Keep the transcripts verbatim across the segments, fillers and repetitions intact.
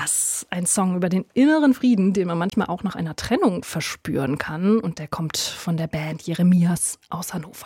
Bass. Ein Song über den inneren Frieden, den man manchmal auch nach einer Trennung verspüren kann. Und der kommt von der Band Jeremias aus Hannover.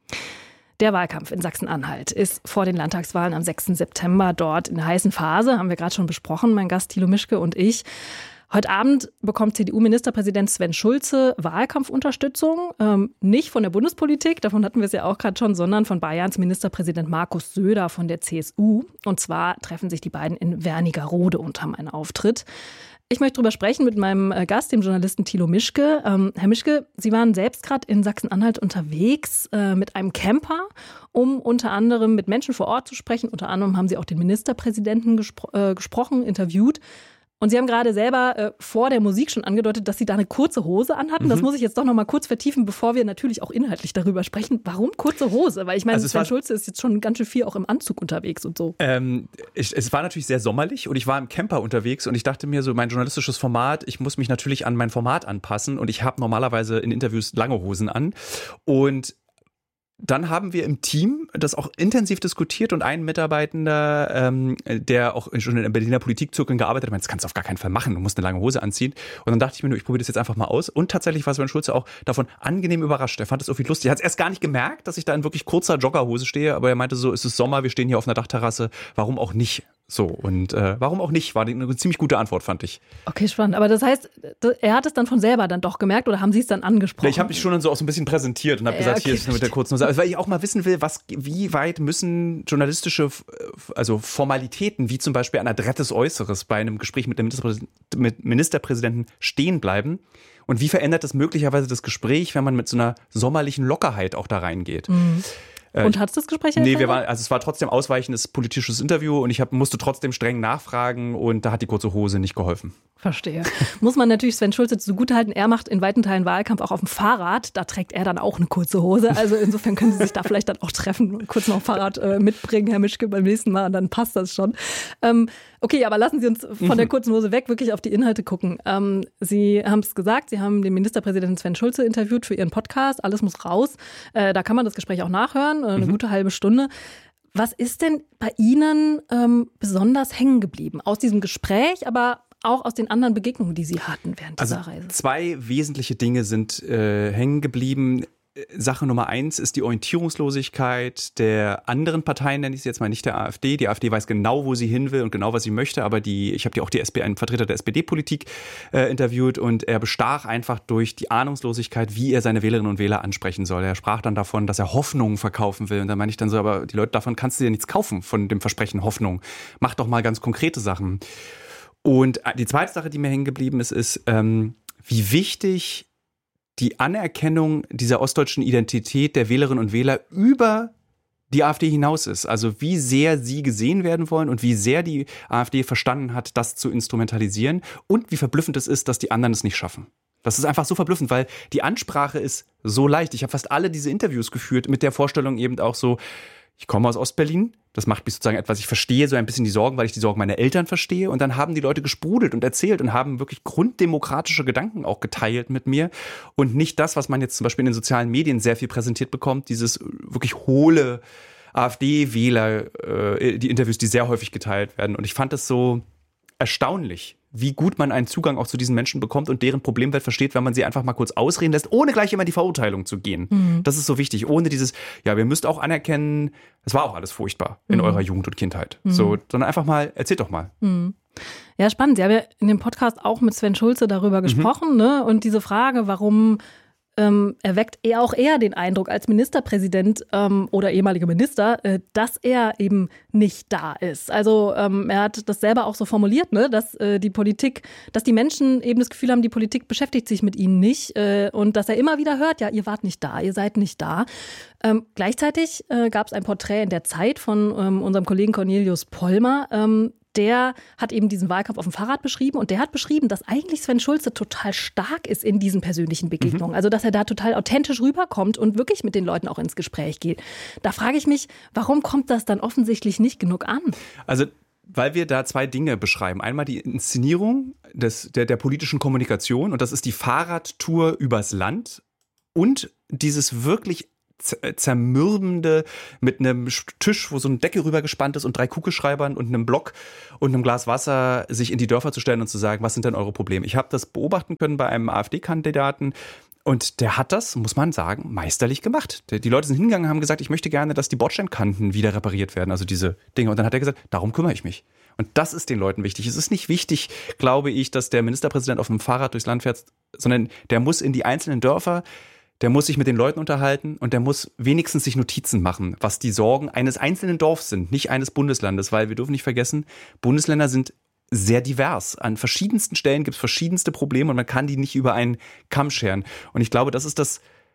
Der Wahlkampf in Sachsen-Anhalt ist vor den Landtagswahlen am sechsten September dort in der heißen Phase. Haben wir gerade schon besprochen, mein Gast Thilo Mischke und ich. Heute Abend bekommt C D U-Ministerpräsident Sven Schulze Wahlkampfunterstützung. Ähm, nicht von der Bundespolitik, davon hatten wir es ja auch gerade schon, sondern von Bayerns Ministerpräsident Markus Söder von der C S U. Und zwar treffen sich die beiden in Wernigerode und haben einen Auftritt. Ich möchte darüber sprechen mit meinem Gast, dem Journalisten Thilo Mischke. Ähm, Herr Mischke, Sie waren selbst gerade in Sachsen-Anhalt unterwegs äh, mit einem Camper, um unter anderem mit Menschen vor Ort zu sprechen. Unter anderem haben Sie auch den Ministerpräsidenten gespro- äh, gesprochen, interviewt. Und Sie haben gerade selber äh, vor der Musik schon angedeutet, dass Sie da eine kurze Hose anhatten. Mhm. Das muss ich jetzt doch noch mal kurz vertiefen, bevor wir natürlich auch inhaltlich darüber sprechen. Warum kurze Hose? Weil ich meine, also Sven Schulze ist jetzt schon ganz schön viel auch im Anzug unterwegs und so. Ähm, ich, es war natürlich sehr sommerlich und ich war im Camper unterwegs und ich dachte mir so, mein journalistisches Format, ich muss mich natürlich an mein Format anpassen und ich habe normalerweise in Interviews lange Hosen an und dann haben wir im Team das auch intensiv diskutiert und ein Mitarbeitender, ähm, der auch schon in Berliner Politikzirkeln gearbeitet hat, meinte, das kannst du auf gar keinen Fall machen, du musst eine lange Hose anziehen. Und dann dachte ich mir nur, ich probiere das jetzt einfach mal aus. Und tatsächlich war Sven Schulze auch davon angenehm überrascht. Er fand es irgendwie lustig. Er hat es erst gar nicht gemerkt, dass ich da in wirklich kurzer Joggerhose stehe, aber er meinte so, es ist Sommer, wir stehen hier auf einer Dachterrasse, warum auch nicht? So, und äh, warum auch nicht, war eine ziemlich gute Antwort, fand ich. Okay, spannend. Aber das heißt, er hat es dann von selber dann doch gemerkt oder haben Sie es dann angesprochen? Ich habe mich schon so auch so ein bisschen präsentiert und habe ja, gesagt, okay, hier ist es mit der kurzen Hose. Also, weil ich auch mal wissen will, was, wie weit müssen journalistische also Formalitäten, wie zum Beispiel ein adrettes Äußeres bei einem Gespräch mit dem mit Ministerpräsidenten stehen bleiben? Und wie verändert das möglicherweise das Gespräch, wenn man mit so einer sommerlichen Lockerheit auch da reingeht? Mhm. Und hat es das Gespräch Nee, wir waren, also es war trotzdem ausweichendes politisches Interview und ich hab, musste trotzdem streng nachfragen und da hat die kurze Hose nicht geholfen. Verstehe. Muss man natürlich Sven Schulze zugutehalten, er macht in weiten Teilen Wahlkampf auch auf dem Fahrrad, da trägt er dann auch eine kurze Hose, also insofern können Sie sich da vielleicht dann auch treffen und kurz noch ein Fahrrad äh, mitbringen, Herr Mischke, beim nächsten Mal, und dann passt das schon. Ähm, okay, aber lassen Sie uns von der kurzen Hose weg wirklich auf die Inhalte gucken. Ähm, Sie haben es gesagt, Sie haben den Ministerpräsidenten Sven Schulze interviewt für Ihren Podcast, alles muss raus, äh, da kann man das Gespräch auch nachhören, äh, eine mhm. gute halbe Stunde. Was ist denn bei Ihnen ähm, besonders hängen geblieben aus diesem Gespräch, aber auch aus den anderen Begegnungen, die Sie hatten während dieser also Reise? Zwei wesentliche Dinge sind äh, hängen geblieben. Sache Nummer eins ist die Orientierungslosigkeit der anderen Parteien, nenne ich es jetzt mal, nicht der AfD. Die AfD weiß genau, wo sie hin will und genau, was sie möchte, aber die, ich habe die auch die S P, einen Vertreter der S P D-Politik äh, interviewt und er bestach einfach durch die Ahnungslosigkeit, wie er seine Wählerinnen und Wähler ansprechen soll. Er sprach dann davon, dass er Hoffnungen verkaufen will und da meine ich dann so, aber die Leute, davon kannst du dir nichts kaufen, von dem Versprechen Hoffnung. Mach doch mal ganz konkrete Sachen. Und die zweite Sache, die mir hängen geblieben ist, ist, ähm, wie wichtig die Anerkennung dieser ostdeutschen Identität der Wählerinnen und Wähler über die AfD hinaus ist. Also wie sehr sie gesehen werden wollen und wie sehr die AfD verstanden hat, das zu instrumentalisieren und wie verblüffend es ist, dass die anderen es nicht schaffen. Das ist einfach so verblüffend, weil die Ansprache ist so leicht. Ich habe fast alle diese Interviews geführt mit der Vorstellung eben auch so, ich komme aus Ostberlin, das macht mich sozusagen etwas, ich verstehe so ein bisschen die Sorgen, weil ich die Sorgen meiner Eltern verstehe. Und dann haben die Leute gesprudelt und erzählt und haben wirklich grunddemokratische Gedanken auch geteilt mit mir. Und nicht das, was man jetzt zum Beispiel in den sozialen Medien sehr viel präsentiert bekommt, dieses wirklich hohle AfD-Wähler, äh, die Interviews, die sehr häufig geteilt werden. Und ich fand das so erstaunlich, wie gut man einen Zugang auch zu diesen Menschen bekommt und deren Problemwelt versteht, wenn man sie einfach mal kurz ausreden lässt, ohne gleich immer in die Verurteilung zu gehen. Mhm. Das ist so wichtig. Ohne dieses, ja, wir müsst auch anerkennen, es war auch alles furchtbar in mhm. eurer Jugend und Kindheit. Mhm. So, sondern einfach mal, erzählt doch mal. Mhm. Ja, spannend. Sie haben ja in dem Podcast auch mit Sven Schulze darüber gesprochen, mhm. ne? Und diese Frage, warum Ähm, erweckt er auch eher den Eindruck als Ministerpräsident ähm, oder ehemaliger Minister, äh, dass er eben nicht da ist. Also ähm, er hat das selber auch so formuliert, ne, dass äh, die Politik, dass die Menschen eben das Gefühl haben, die Politik beschäftigt sich mit ihnen nicht äh, und dass er immer wieder hört, ja, ihr wart nicht da, ihr seid nicht da. Ähm, gleichzeitig äh, gab es ein Porträt in der Zeit von ähm, unserem Kollegen Cornelius Pollmer, ähm, der hat eben diesen Wahlkampf auf dem Fahrrad beschrieben und der hat beschrieben, dass eigentlich Sven Schulze total stark ist in diesen persönlichen Begegnungen. Mhm. Also, dass er da total authentisch rüberkommt und wirklich mit den Leuten auch ins Gespräch geht. Da frage ich mich, warum kommt das dann offensichtlich nicht genug an? Also, weil wir da zwei Dinge beschreiben. Einmal die Inszenierung des, der, der politischen Kommunikation und das ist die Fahrradtour übers Land und dieses wirklich zermürbende, mit einem Tisch, wo so ein Deckel rübergespannt ist und drei Kugelschreibern und einem Block und einem Glas Wasser, sich in die Dörfer zu stellen und zu sagen, was sind denn eure Probleme? Ich habe das beobachten können bei einem AfD-Kandidaten. Und der hat das, muss man sagen, meisterlich gemacht. Die Leute sind hingegangen und haben gesagt, ich möchte gerne, dass die Bordsteinkanten wieder repariert werden, also diese Dinge. Und dann hat er gesagt, darum kümmere ich mich. Und das ist den Leuten wichtig. Es ist nicht wichtig, glaube ich, dass der Ministerpräsident auf einem Fahrrad durchs Land fährt, sondern der muss in die einzelnen Dörfer, der muss sich mit den Leuten unterhalten und der muss wenigstens sich Notizen machen, was die Sorgen eines einzelnen Dorfs sind, nicht eines Bundeslandes. Weil wir dürfen nicht vergessen, Bundesländer sind sehr divers. An verschiedensten Stellen gibt es verschiedenste Probleme und man kann die nicht über einen Kamm scheren. Und ich glaube, das ist das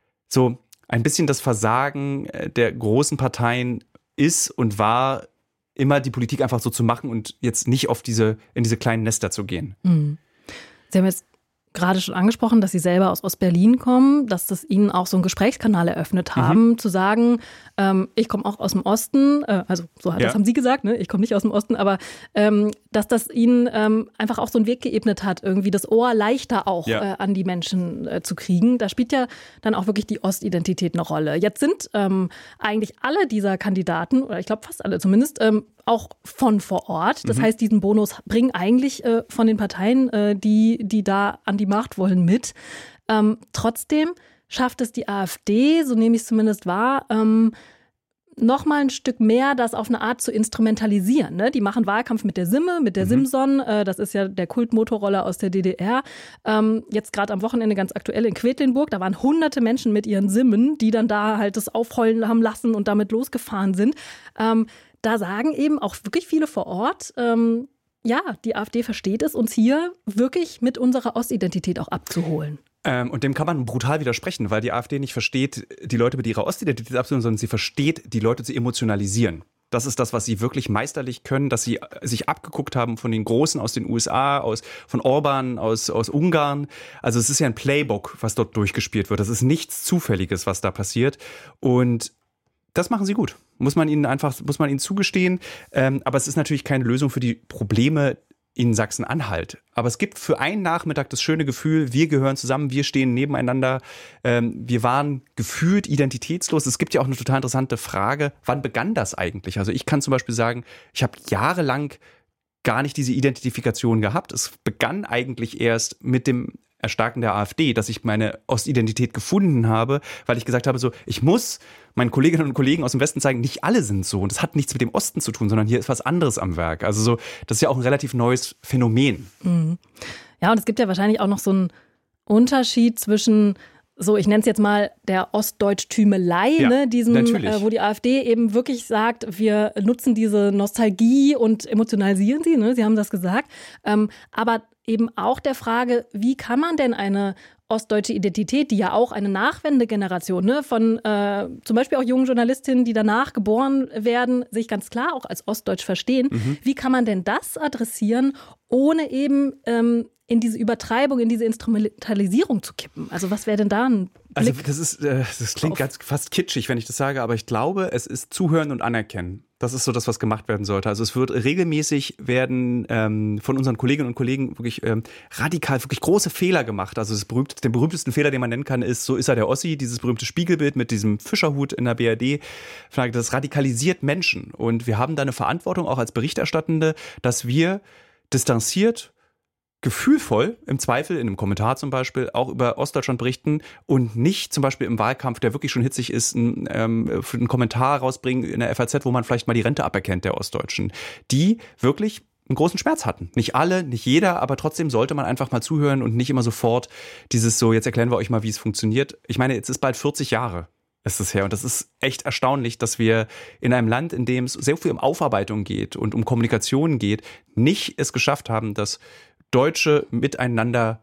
so ein bisschen das Versagen der großen Parteien ist und war, immer die Politik einfach so zu machen und jetzt nicht auf diese, in diese kleinen Nester zu gehen. Mhm. Sie haben jetzt gerade schon angesprochen, dass Sie selber aus Ostberlin kommen, dass das Ihnen auch so einen Gesprächskanal eröffnet haben, mhm. zu sagen, ähm, ich komme auch aus dem Osten, äh, also so das ja. haben Sie gesagt, ne? Ich komme nicht aus dem Osten, aber ähm, dass das Ihnen ähm, einfach auch so einen Weg geebnet hat, irgendwie das Ohr leichter auch ja. äh, an die Menschen äh, zu kriegen. Da spielt ja dann auch wirklich die Ostidentität eine Rolle. Jetzt sind ähm, eigentlich alle dieser Kandidaten, oder ich glaube fast alle zumindest, ähm, auch von vor Ort. Das mhm. heißt, diesen Bonus bringen eigentlich äh, von den Parteien, äh, die, die da an die Macht wollen, mit. Ähm, trotzdem schafft es die AfD, so nehme ich es zumindest wahr, ähm, noch mal ein Stück mehr, das auf eine Art zu instrumentalisieren. Ne? Die machen Wahlkampf mit der Simme, mit der mhm. Simson. Äh, das ist ja der Kultmotorroller aus der D D R. Ähm, jetzt gerade am Wochenende ganz aktuell in Quedlinburg. Da waren hunderte Menschen mit ihren Simmen, die dann da halt das aufheulen haben lassen und damit losgefahren sind. Ähm, da sagen eben auch wirklich viele vor Ort, ähm, ja, die AfD versteht es, uns hier wirklich mit unserer Ostidentität auch abzuholen. Ähm, und dem kann man brutal widersprechen, weil die AfD nicht versteht, die Leute mit ihrer Ostidentität abzuholen, sondern sie versteht, die Leute zu emotionalisieren. Das ist das, was sie wirklich meisterlich können, dass sie sich abgeguckt haben von den Großen aus den U S A, aus, von Orban, aus, aus Ungarn. Also es ist ja ein Playbook, was dort durchgespielt wird. Das ist nichts Zufälliges, was da passiert. Und das machen sie gut. Muss man ihnen einfach, muss man ihnen zugestehen. Ähm, aber es ist natürlich keine Lösung für die Probleme in Sachsen-Anhalt. Aber es gibt für einen Nachmittag das schöne Gefühl, wir gehören zusammen, wir stehen nebeneinander. Ähm, wir waren gefühlt identitätslos. Es gibt ja auch eine total interessante Frage, wann begann das eigentlich? Also ich kann zum Beispiel sagen, ich habe jahrelang gar nicht diese Identifikation gehabt. Es begann eigentlich erst mit dem Erstarken der AfD, dass ich meine Ostidentität gefunden habe, weil ich gesagt habe, so, ich muss meinen Kolleginnen und Kollegen aus dem Westen zeigen, nicht alle sind so. Und das hat nichts mit dem Osten zu tun, sondern hier ist was anderes am Werk. Also so, das ist ja auch ein relativ neues Phänomen. Mhm. Ja, und es gibt ja wahrscheinlich auch noch so einen Unterschied zwischen, so, ich nenne es jetzt mal der Ostdeutsch-Tümelei, ja, ne, diesem, äh, wo die AfD eben wirklich sagt, wir nutzen diese Nostalgie und emotionalisieren sie, ne, Sie haben das gesagt, ähm, aber eben auch der Frage, wie kann man denn eine ostdeutsche Identität, die ja auch eine Nachwendegeneration, ne, von äh, zum Beispiel auch jungen Journalistinnen, die danach geboren werden, sich ganz klar auch als ostdeutsch verstehen, mhm. wie kann man denn das adressieren, ohne eben ähm, in diese Übertreibung, in diese Instrumentalisierung zu kippen? Also was wäre denn da ein Blick? Also das ist, äh, das klingt ganz fast kitschig, wenn ich das sage, aber ich glaube, es ist Zuhören und Anerkennen. Das ist so das, was gemacht werden sollte. Also es wird regelmäßig werden ähm, von unseren Kolleginnen und Kollegen wirklich ähm, radikal, wirklich große Fehler gemacht. Also das berühmt, den berühmtesten Fehler, den man nennen kann, ist, so ist er der Ossi, dieses berühmte Spiegelbild mit diesem Fischerhut in der B R D. Das radikalisiert Menschen. Und wir haben da eine Verantwortung, auch als Berichterstattende, dass wir distanziert, gefühlvoll, im Zweifel, in einem Kommentar zum Beispiel, auch über Ostdeutschland berichten und nicht zum Beispiel im Wahlkampf, der wirklich schon hitzig ist, einen, ähm, einen Kommentar rausbringen in der F A Z, wo man vielleicht mal die Rente aberkennt der Ostdeutschen, die wirklich einen großen Schmerz hatten. Nicht alle, nicht jeder, aber trotzdem sollte man einfach mal zuhören und nicht immer sofort dieses so, jetzt erklären wir euch mal, wie es funktioniert. Ich meine, jetzt ist bald vierzig Jahre. Ist es her. Und das ist echt erstaunlich, dass wir in einem Land, in dem es sehr viel um Aufarbeitung geht und um Kommunikation geht, nicht es geschafft haben, dass Deutsche miteinander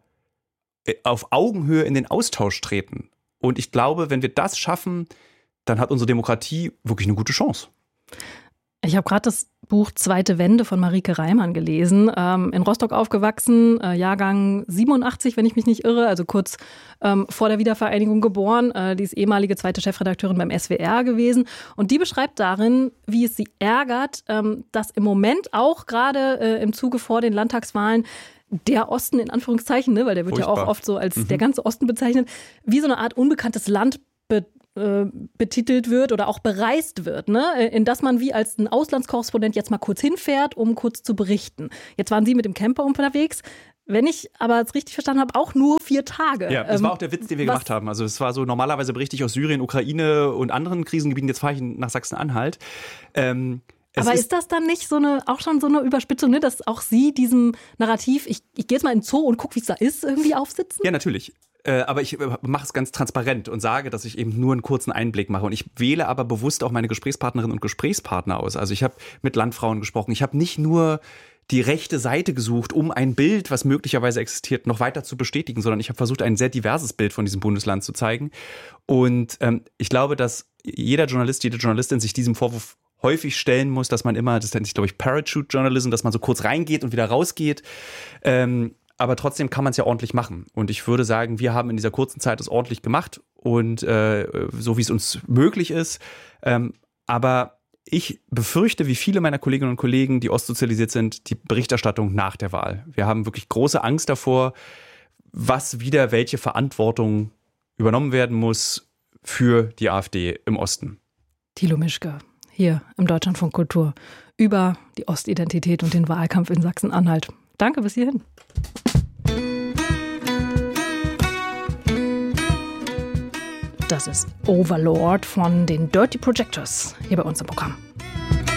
auf Augenhöhe in den Austausch treten. Und ich glaube, wenn wir das schaffen, dann hat unsere Demokratie wirklich eine gute Chance. Ich habe gerade das Buch Zweite Wende von Marieke Reimann gelesen. Ähm, in Rostock aufgewachsen, äh, Jahrgang siebenundachtzig, wenn ich mich nicht irre, also kurz ähm, vor der Wiedervereinigung geboren. Äh, die ist ehemalige zweite Chefredakteurin beim S W R gewesen. Und die beschreibt darin, wie es sie ärgert, ähm, dass im Moment auch gerade äh, im Zuge vor den Landtagswahlen der Osten in Anführungszeichen, ne, weil der wird Furchtbar. ja auch oft so als mhm. der ganze Osten bezeichnet, wie so eine Art unbekanntes Land be- äh, betitelt wird oder auch bereist wird, ne? In das man wie als ein Auslandskorrespondent jetzt mal kurz hinfährt, um kurz zu berichten. Jetzt waren Sie mit dem Camper unterwegs. Wenn ich aber es richtig verstanden habe, auch nur vier Tage. Ja, das ähm, war auch der Witz, den wir was, gemacht haben. Also es war so, normalerweise berichte ich aus Syrien, Ukraine und anderen Krisengebieten. Jetzt fahre ich nach Sachsen-Anhalt. Ähm, aber ist, ist das dann nicht so eine, auch schon so eine Überspitzung, ne, dass auch Sie diesem Narrativ, ich, ich gehe jetzt mal in den Zoo und gucke, wie es da ist, irgendwie aufsitzen? Ja, natürlich. Äh, aber ich äh, mache es ganz transparent und sage, dass ich eben nur einen kurzen Einblick mache. Und ich wähle aber bewusst auch meine Gesprächspartnerinnen und Gesprächspartner aus. Also ich habe mit Landfrauen gesprochen. Ich habe nicht nur die rechte Seite gesucht, um ein Bild, was möglicherweise existiert, noch weiter zu bestätigen, sondern ich habe versucht, ein sehr diverses Bild von diesem Bundesland zu zeigen. Und ähm, ich glaube, dass jeder Journalist, jede Journalistin sich diesem Vorwurf häufig stellen muss, dass man immer, das nennt sich, glaube ich, Parachute-Journalism, dass man so kurz reingeht und wieder rausgeht. Ähm, aber trotzdem kann man es ja ordentlich machen. Und ich würde sagen, wir haben in dieser kurzen Zeit es ordentlich gemacht und äh, so, wie es uns möglich ist. Ähm, aber ich befürchte, wie viele meiner Kolleginnen und Kollegen, die ostsozialisiert sind, die Berichterstattung nach der Wahl. Wir haben wirklich große Angst davor, was wieder welche Verantwortung übernommen werden muss für die AfD im Osten. Thilo Mischke, hier im Deutschlandfunk Kultur, über die Ostidentität und den Wahlkampf in Sachsen-Anhalt. Danke, bis hierhin. Das ist Overlord von den Dirty Projectors hier bei uns im Programm.